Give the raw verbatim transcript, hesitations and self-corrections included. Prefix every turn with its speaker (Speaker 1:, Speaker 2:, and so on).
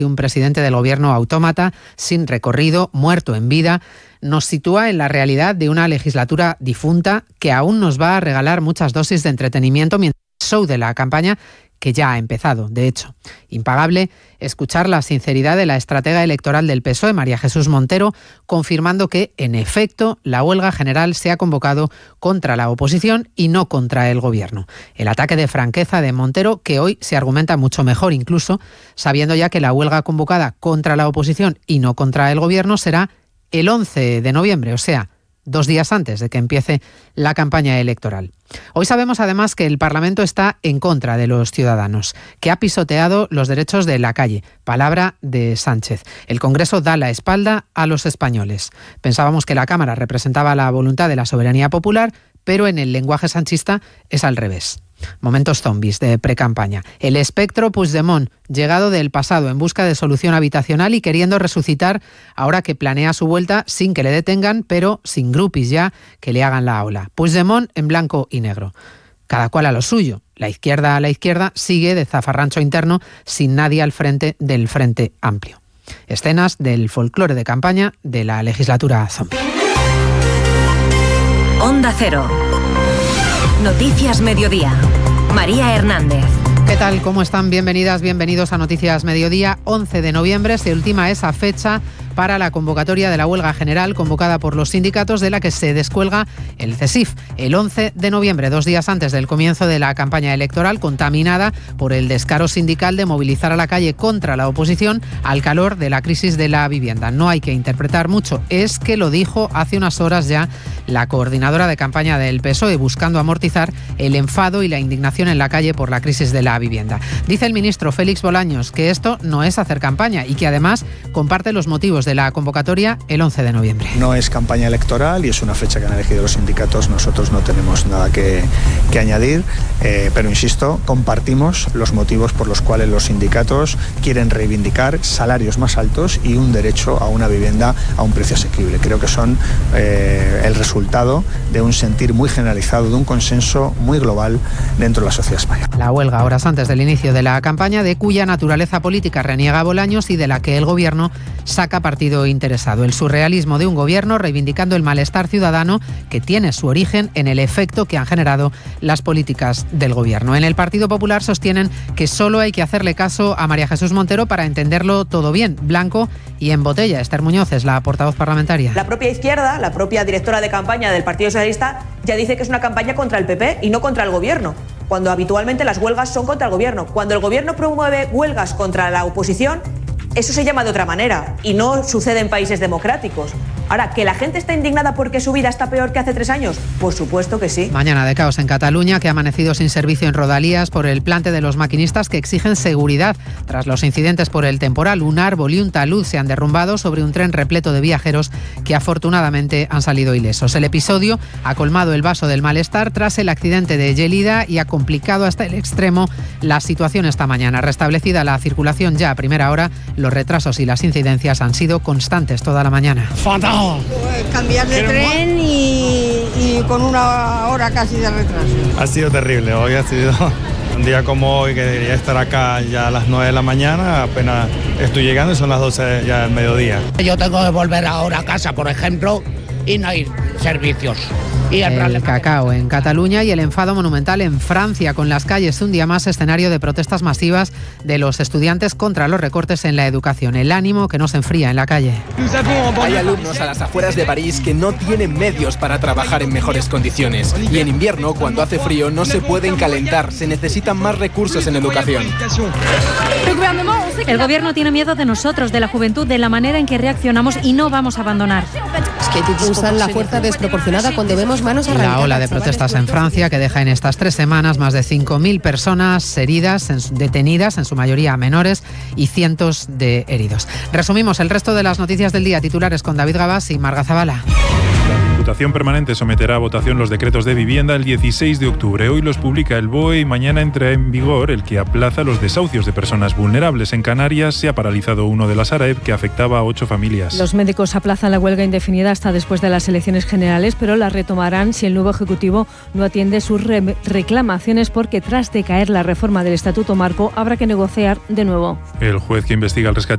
Speaker 1: un presidente del gobierno autómata, sin recorrido, muerto en vida, nos sitúa en la realidad de una legislatura difunta que aún nos va a regalar muchas dosis de entretenimiento mientras el show de la campaña, que ya ha empezado, de hecho. Impagable escuchar la sinceridad de la estratega electoral del P S O E, María Jesús Montero, confirmando que, en efecto, la huelga general se ha convocado contra la oposición y no contra el gobierno. El ataque de franqueza de Montero, que hoy se argumenta mucho mejor, incluso sabiendo ya que la huelga convocada contra la oposición y no contra el gobierno será el once de noviembre, o sea, dos días antes de que empiece la campaña electoral. Hoy sabemos además que el Parlamento está en contra de los ciudadanos, que ha pisoteado los derechos de la calle. Palabra de Sánchez. El Congreso da la espalda a los españoles. Pensábamos que la Cámara representaba la voluntad de la soberanía popular, pero en el lenguaje sanchista es al revés. Momentos zombies de precampaña. El espectro Puigdemont, llegado del pasado en busca de solución habitacional y queriendo resucitar ahora que planea su vuelta sin que le detengan, pero sin grupis ya que le hagan la ola. Puigdemont en blanco y negro. Cada cual a lo suyo. La izquierda a la izquierda sigue de zafarrancho interno sin nadie al frente del Frente Amplio. Escenas del folclore de campaña de la legislatura zombie.
Speaker 2: Onda Cero. Noticias Mediodía. María Hernández.
Speaker 1: ¿Qué tal? ¿Cómo están? Bienvenidas, bienvenidos a Noticias Mediodía. once de noviembre se ultima esa fecha para la convocatoria de la huelga general convocada por los sindicatos, de la que se descuelga el CESIF. El once de noviembre, dos días antes del comienzo de la campaña electoral, contaminada por el descaro sindical de movilizar a la calle contra la oposición al calor de la crisis de la vivienda. No hay que interpretar mucho, es que lo dijo hace unas horas ya la coordinadora de campaña del P S O E, buscando amortizar el enfado y la indignación en la calle por la crisis de la vivienda. Dice el ministro Félix Bolaños que esto no es hacer campaña y que además comparte los motivos de la convocatoria el once de noviembre.
Speaker 3: No es campaña electoral y es una fecha que han elegido los sindicatos. Nosotros no tenemos nada que, que añadir, eh, pero insisto, compartimos los motivos por los cuales los sindicatos quieren reivindicar salarios más altos y un derecho a una vivienda a un precio asequible. Creo que son eh, el resultado de un sentir muy generalizado, de un consenso muy global dentro de la sociedad española.
Speaker 1: La huelga horas antes del inicio de la campaña, de cuya naturaleza política reniega Bolaños y de la que el gobierno saca partido interesado. El surrealismo de un gobierno reivindicando el malestar ciudadano que tiene su origen en el efecto que han generado las políticas del gobierno. En el Partido Popular sostienen que solo hay que hacerle caso a María Jesús Montero para entenderlo todo bien, blanco y en botella. Esther Muñoz es la portavoz parlamentaria.
Speaker 4: La propia izquierda, la propia directora de campaña del Partido Socialista, ya dice que es una campaña contra el P P y no contra el gobierno, cuando habitualmente las huelgas son contra el gobierno. Cuando el gobierno promueve huelgas contra la oposición, eso se llama de otra manera y no sucede en países democráticos. Ahora, ¿que la gente está indignada porque su vida está peor que hace tres años? Por supuesto que sí.
Speaker 1: Mañana de caos en Cataluña, que ha amanecido sin servicio en Rodalías por el plante de los maquinistas que exigen seguridad. Tras los incidentes por el temporal, un árbol y un talud se han derrumbado sobre un tren repleto de viajeros que afortunadamente han salido ilesos. El episodio ha colmado el vaso del malestar tras el accidente de Llelida y ha complicado hasta el extremo la situación esta mañana. Restablecida la circulación ya a primera hora, los retrasos y las incidencias han sido constantes toda la mañana.
Speaker 5: ¡Fatal! Cambiar de tren y, y con una hora casi de retraso.
Speaker 6: Ha sido terrible, hoy ha sido un día como hoy, que debería estar acá ya a las nueve de la mañana, apenas estoy llegando y son las doce ya del mediodía.
Speaker 7: Yo tengo que volver ahora a casa, por ejemplo, y no hay servicios. Y el,
Speaker 1: el cacao en Cataluña y el enfado monumental en Francia, con las calles un día más escenario de protestas masivas de los estudiantes contra los recortes en la educación. El ánimo que no se enfría en la calle.
Speaker 8: Hay alumnos a las afueras de París que no tienen medios para trabajar en mejores condiciones. Y en invierno, cuando hace frío, no se pueden calentar. Se necesitan más recursos en educación.
Speaker 9: El gobierno tiene miedo de nosotros, de la juventud, de la manera en que reaccionamos y no vamos a abandonar.
Speaker 10: Es que usan la fuerza desproporcionada cuando vemos manos arrancadas.
Speaker 1: La ola de protestas en Francia, que deja en estas tres semanas más de cinco mil personas heridas, en, detenidas, en su mayoría menores, y cientos de heridos. Resumimos el resto de las noticias del día, titulares con David Gabás y Marga Zavala.
Speaker 11: La Diputación Permanente someterá a votación los decretos de vivienda el dieciséis de octubre. Hoy los publica el B O E y mañana entra en vigor el que aplaza los desahucios de personas vulnerables. En Canarias se ha paralizado uno de la Sareb que afectaba a ocho familias.
Speaker 9: Los médicos aplazan la huelga indefinida hasta después de las elecciones generales, pero la retomarán si el nuevo Ejecutivo no atiende sus re- reclamaciones, porque tras decaer la reforma del Estatuto Marco habrá que negociar de nuevo.
Speaker 11: El juez que investiga el rescate